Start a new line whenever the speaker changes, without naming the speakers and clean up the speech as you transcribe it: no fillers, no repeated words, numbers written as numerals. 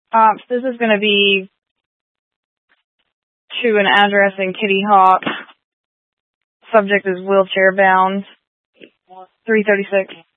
This is going to be to an address in Kitty Hawk. Subject is wheelchair bound. 336.